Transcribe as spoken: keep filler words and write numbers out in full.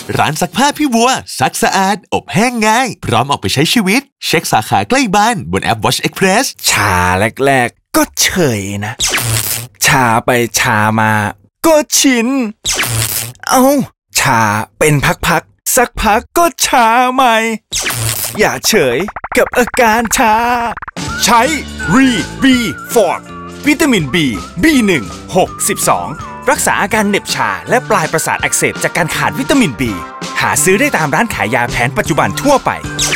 ร้านซักผ้าพี่วัวซักสะอาดอบแห้งง่ายพร้อมออกไปใช้ชีวิตเช็คสาขาใกล้บ้านบนแอป Watch Express ชาแรกๆก็เฉยนะชาไปชามาก็ชินเอาชาเป็นพักๆสักพักก็ชาใหม่อย่าเฉยกับอาการชาใช้รีบีฟอร์ดวิตามิน B บี หนึ่ง หก สิบสองรักษาอาการเหน็บชาและปลายประสาทอักเสบจากการขาดวิตามิน B หาซื้อได้ตามร้านขายยาแผนปัจจุบันทั่วไป